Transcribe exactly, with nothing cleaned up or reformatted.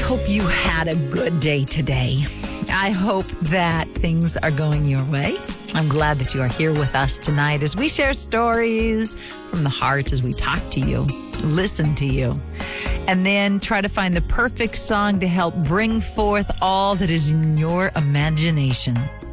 hope you had a good day today. I hope that things are going your way. I'm glad that you are here with us tonight as we share stories from the heart, as we talk to you, listen to you, and then try to find the perfect song to help bring forth all that is in your imagination.